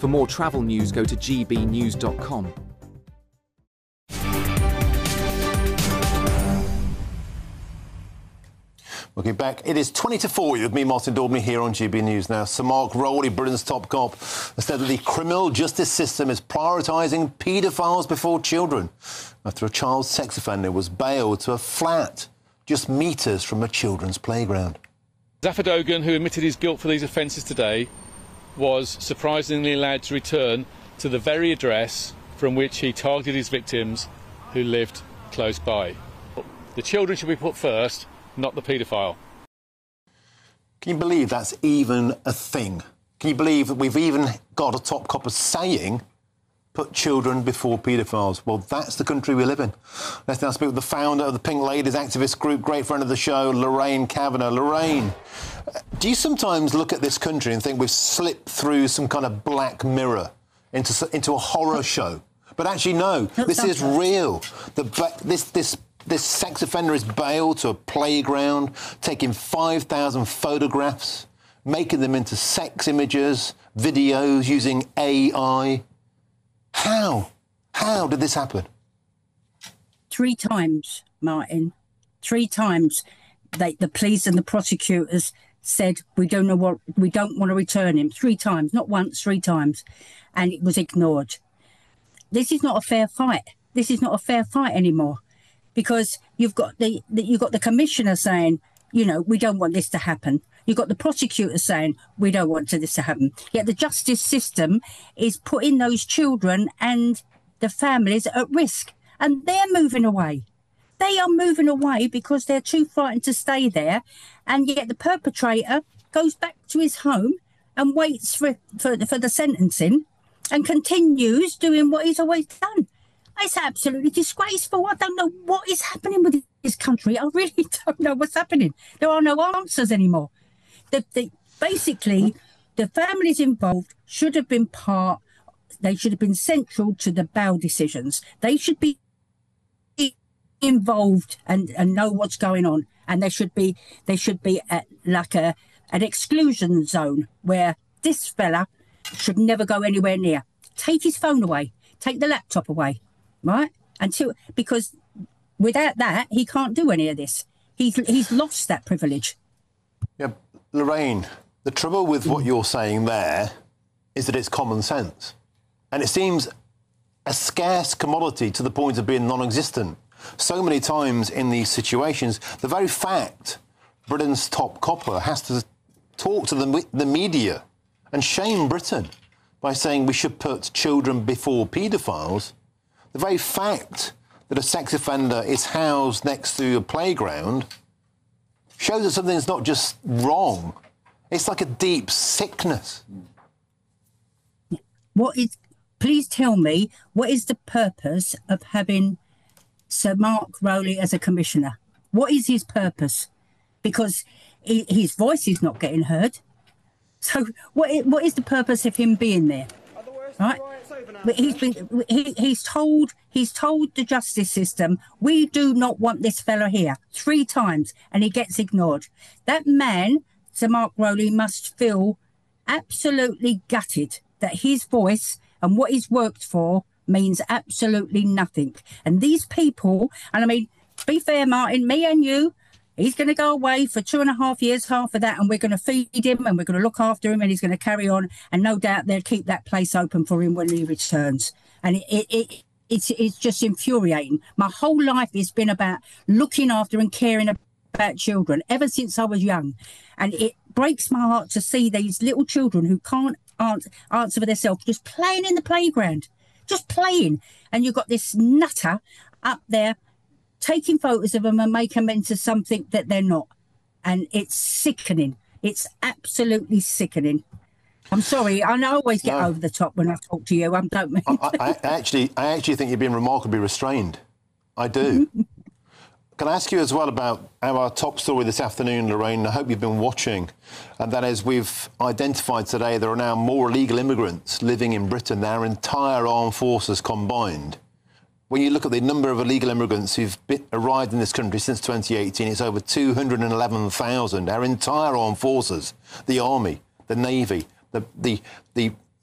For more travel news, go to gbnews.com. Looking back, it is 20 to 4 with me, Martin Daubney, here on GB News Now. Sir Mark Rowley, Britain's top cop, has said that the criminal justice system is prioritising paedophiles before children after a child sex offender was bailed to a flat just metres from a children's playground. Zafar Dogan, who admitted his guilt for these offences today, was surprisingly allowed to return to the very address from which he targeted his victims who lived close by. The children should be put first, not the paedophile. Can you believe that's even a thing? Can you believe that we've even got a top copper saying, put children before paedophiles? Well, that's the country we live in. Let's now speak with the founder of the Pink Ladies activist group, great friend of the show, Lorraine Kavanagh. Lorraine, do you sometimes look at this country and think we've slipped through some kind of Black Mirror into a horror show? But actually, no, this is real. This sex offender is bailed to a playground, taking 5,000 photographs, making them into sex images, videos using AI. How? How did this happen? 3 times, Martin. 3 times. The police and the prosecutors said we don't want to return him. 3 times, not once, 3 times, and it was ignored. This is not a fair fight. This is not a fair fight anymore, because you've got the commissioner saying, you know, we don't want this to happen. You've got the prosecutor saying, we don't want this to happen. Yet the justice system is putting those children and the families at risk, and they're moving away. They are moving away because they're too frightened to stay there, and yet the perpetrator goes back to his home and waits for the sentencing and continues doing what he's always done. It's absolutely disgraceful. I don't know what is happening with this country. I really don't know what's happening. There are no answers anymore. Basically, the families involved should have been they should have been central to the bail decisions. They should be involved and know what's going on. And they should be at like an exclusion zone where this fella should never go anywhere near. Take his phone away. Take the laptop away. Right? Because without that, he can't do any of this. He's lost that privilege. Yeah, Lorraine, the trouble with what you're saying there is that it's common sense. And it seems a scarce commodity to the point of being non-existent. So many times in these situations, the very fact Britain's top copper has to talk to the media and shame Britain by saying we should put children before paedophiles. The very fact that a sex offender is housed next to a playground shows that something's not just wrong. It's like a deep sickness. Please tell me, what is the purpose of having Sir Mark Rowley as a commissioner? What is his purpose? Because his voice is not getting heard. So what is the purpose of him being there? Right? But he's told the justice system, we do not want this fella here 3 times, and he gets ignored. That man, Sir Mark Rowley, must feel absolutely gutted that his voice and what he's worked for means absolutely nothing. And these people, and I mean, to be fair, Martin, me and you, he's going to go away for 2.5 years, half of that, and we're going to feed him and we're going to look after him and he's going to carry on. And no doubt they'll keep that place open for him when he returns. And it's just infuriating. My whole life has been about looking after and caring about children ever since I was young. And it breaks my heart to see these little children who can't answer for themselves just playing in the playground, just playing. And you've got this nutter up there taking photos of them and make them into something that they're not. And it's sickening. It's absolutely sickening. I'm sorry, I always get over the top when I talk to you. I don't mean... I actually think you're being remarkably restrained. I do. Can I ask you as well about our top story this afternoon, Lorraine? I hope you've been watching. And that is, we've identified today there are now more illegal immigrants living in Britain than our entire armed forces combined. When you look at the number of illegal immigrants who've arrived in this country since 2018, it's over 211,000. Our entire armed forces, the Army, the Navy, the